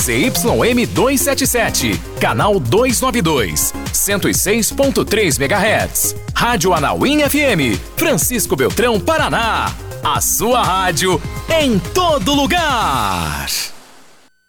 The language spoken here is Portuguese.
ZYM 277, canal 292, 106.3 MHz. Rádio Anauim FM, Francisco Beltrão, Paraná. A sua rádio em todo lugar.